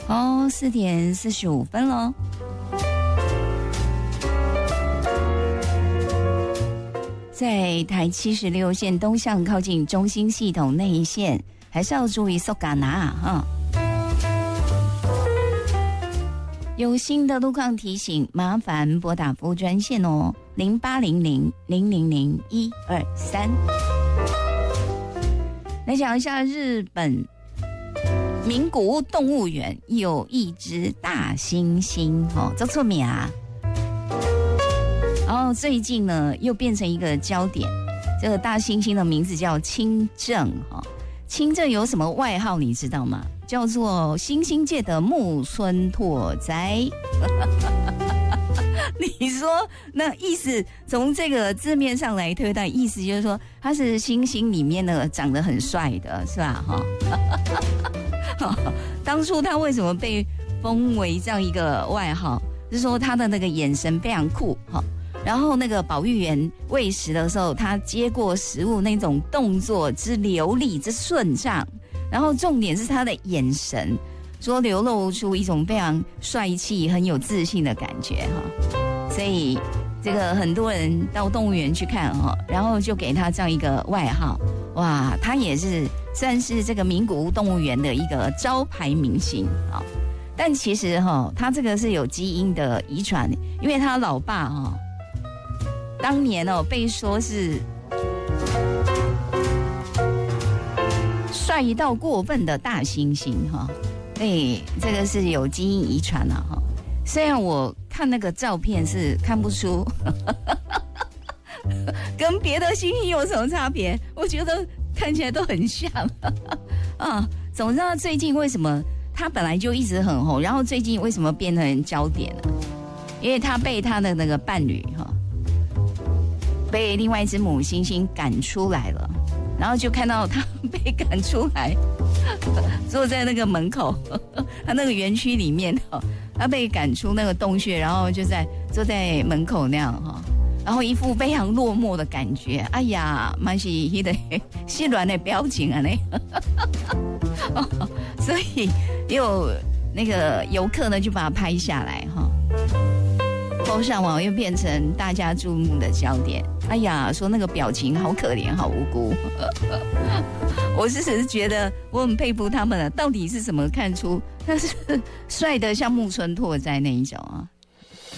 4点45分咯。在台76线东向靠近中心系统内线，还是要注意速嘎拿哈。有新的路况提醒，麻烦拨打服务专线哦，0800-000-123。来讲一下日本名古屋动物园有一只大猩猩哦，这出名啊。然后最近呢，又变成一个焦点。这个大猩猩的名字叫清正哈。清正有什么外号你知道吗？叫做猩猩界的木村拓哉。你说那意思从这个字面上来推断，意思就是说他是猩猩里面的长得很帅的，是吧？当初他为什么被封为这样一个外号？就是说他的那个眼神非常酷哈。然后那个保育员喂食的时候，他接过食物那种动作之流利之顺畅，然后重点是他的眼神，说流露出一种非常帅气、很有自信的感觉哈。所以这个很多人到动物园去看哈，然后就给他这样一个外号，哇，他也是算是这个名古屋动物园的一个招牌明星啊。但其实哈，他这个是有基因的遗传，因为他老爸哈。当年被说是帅到过分的大猩猩哈，对，这个是有基因遗传哈。虽然我看那个照片是看不出跟别的猩猩有什么差别，我觉得看起来都很像啊。总之他最近为什么他本来就一直很红，然后最近为什么变成焦点了？因为他被他的那个伴侣哈。被另外一只母猩猩赶出来了，然后就看到他被赶出来，坐在那个门口，他那个园区里面，他被赶出那个洞穴，然后就坐在门口那样哈，然后一副非常落寞的感觉。哎呀，蛮是那个细软的表情啊，所以有那个游客呢就把它拍下来哈。抛上网又变成大家注目的焦点。哎呀，说那个表情好可怜，好无辜。我只是觉得我很佩服他们了，到底是怎么看出他是帅的像木村拓哉那一种啊？